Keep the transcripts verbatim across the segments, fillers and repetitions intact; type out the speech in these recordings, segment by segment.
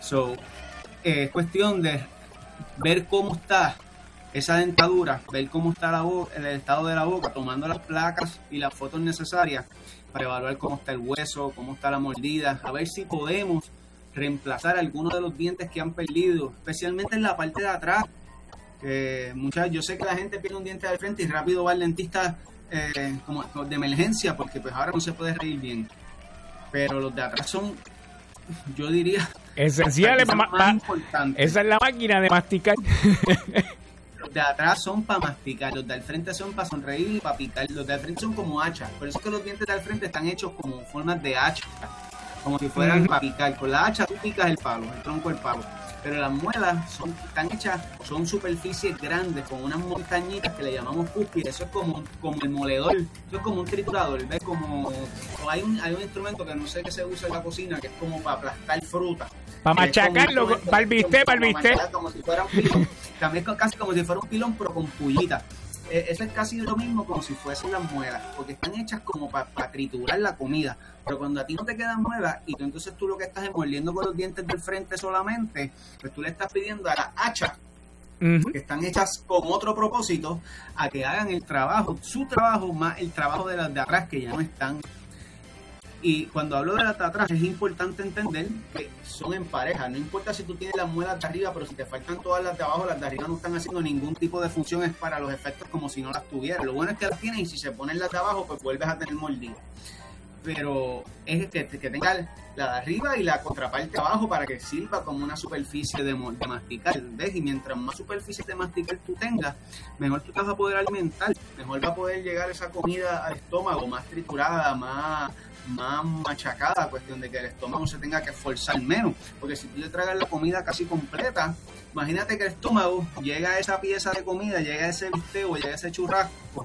So, eh, es cuestión de ver cómo está esa dentadura, ver cómo está la boca, el estado de la boca, tomando las placas y las fotos necesarias para evaluar cómo está el hueso, cómo está la mordida, a ver si podemos reemplazar algunos de los dientes que han perdido, especialmente en la parte de atrás. Eh, muchas, yo sé que la gente pierde un diente de frente y rápido va al dentista eh, como de emergencia, porque pues ahora no se puede reír bien, pero los de atrás son, yo diría, esenciales para más importantes. Esa es la máquina de masticar. Los de atrás son para masticar, los de al frente son para sonreír y para picar. Los de al frente son como hachas, por eso es que los dientes de al frente están hechos como formas de hacha, como si fueran uh-huh. para picar. Con la hacha tú picas el palo, el tronco del palo, pero las muelas son, están hechas, son superficies grandes con unas montañitas que le llamamos cúspide. Eso es como, como el moledor, eso es como un triturador, ¿ves? Como o hay un hay un instrumento que no sé qué se usa en la cocina, que es como para aplastar fruta, para machacarlo, para el bistec, para el bistec, como si fuera un pilón. También es casi como si fuera un pilón, pero con pullita. Eh, eso es casi lo mismo como si fuesen las muelas, porque están hechas como para pa triturar la comida. Pero cuando a ti no te quedan muelas y tú entonces tú lo que estás es mordiendo con los dientes del frente solamente, pues tú le estás pidiendo a las hachas, uh-huh. que están hechas con otro propósito, a que hagan el trabajo, su trabajo más el trabajo de las de atrás que ya no están. Y cuando hablo de las de atrás es importante entender que son en pareja. No importa si tú tienes las muelas de arriba, pero si te faltan todas las de abajo, las de arriba no están haciendo ningún tipo de función, es para los efectos como si no las tuvieras. Lo bueno es que las tienes y si se ponen las de abajo, pues vuelves a tener mordido. Pero es que, que tenga la de arriba y la contraparte de abajo para que sirva como una superficie de, de masticar, ¿ves? Y mientras más superficie de masticar tú tengas, mejor tú te vas a poder alimentar, mejor va a poder llegar esa comida al estómago más triturada, más, más machacada, cuestión de que el estómago se tenga que esforzar menos, porque si tú le tragas la comida casi completa, imagínate que el estómago llega a esa pieza de comida, llega a ese bistec o llega a ese churrasco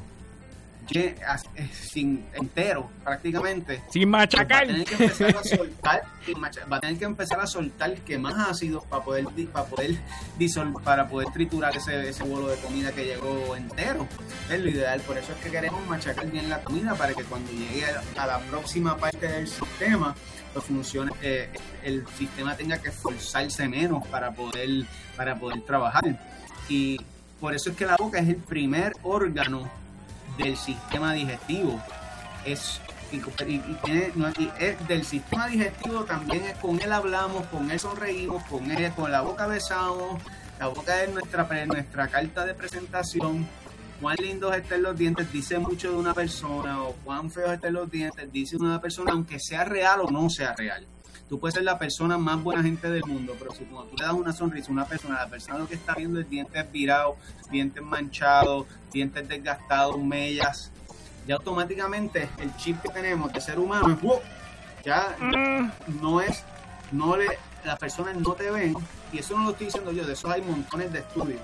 sin entero prácticamente, sin machacar, va a tener que empezar a soltar va a tener que empezar a soltar que más ácidos para poder para poder disol, para poder triturar ese, ese bolo de comida que llegó entero. Es lo ideal, por eso es que queremos machacar bien la comida para que cuando llegue a la próxima parte del sistema pues funcione, eh, el sistema tenga que esforzarse menos para poder para poder trabajar. Y por eso es que la boca es el primer órgano del sistema digestivo. Es, y, y, y tiene, no, y es del sistema digestivo también, es con él hablamos, con él sonreímos, con él, con la boca besamos. La boca es nuestra, nuestra carta de presentación. Cuán lindos estén los dientes dice mucho de una persona, o cuán feos estén los dientes dice de una persona, aunque sea real o no sea real. Tú puedes ser la persona más buena gente del mundo, pero si cuando tú le das una sonrisa a una persona, la persona lo que está viendo es dientes virados, dientes manchados, dientes desgastados, mellas, ya automáticamente el chip que tenemos de ser humano es, ¡wow! ya, ya no es, no le, las personas no te ven, y eso no lo estoy diciendo yo, de eso hay montones de estudios,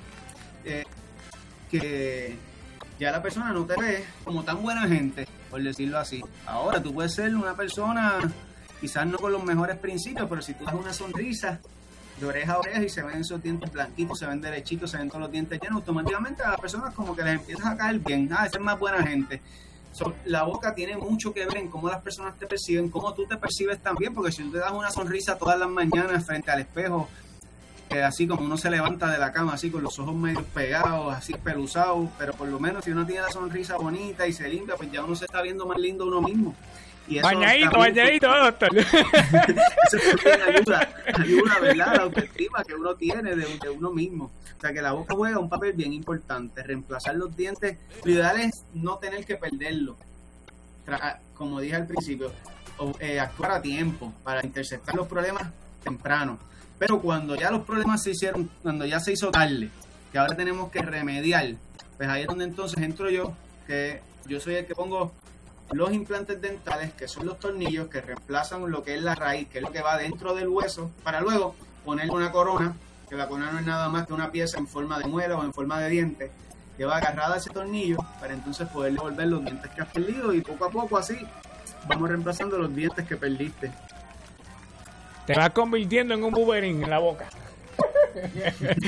eh, que ya la persona no te ve como tan buena gente, por decirlo así. Ahora tú puedes ser una persona quizás no con los mejores principios, pero si tú das una sonrisa de oreja a oreja y se ven esos dientes blanquitos, se ven derechitos, se ven todos los dientes llenos, automáticamente a las personas como que les empiezas a caer bien, ah, esa es más buena gente. So, la boca tiene mucho que ver en cómo las personas te perciben, cómo tú te percibes también, porque si tú te das una sonrisa todas las mañanas frente al espejo, que así como uno se levanta de la cama, así con los ojos medio pegados, así peluzados, pero por lo menos si uno tiene la sonrisa bonita y se limpia, pues ya uno se está viendo más lindo uno mismo. Y eso bañadito, bañadito, doctor. Eso también ayuda, ayuda, ¿verdad? La autoestima que uno tiene de, de uno mismo. O sea, que la boca juega un papel bien importante. Reemplazar los dientes, lo ideal es no tener que perderlo. Tra- como dije al principio, o, eh, actuar a tiempo para interceptar los problemas temprano. Pero cuando ya los problemas se hicieron, cuando ya se hizo tarde, que ahora tenemos que remediar, pues ahí es donde entonces entro yo, que yo soy el que pongo los implantes dentales, que son los tornillos que reemplazan lo que es la raíz, que es lo que va dentro del hueso, para luego ponerle una corona, que la corona no es nada más que una pieza en forma de muela o en forma de diente, que va agarrada a ese tornillo, para entonces poder devolver los dientes que has perdido, y poco a poco así vamos reemplazando los dientes que perdiste. Te vas convirtiendo en un boomerang en la boca.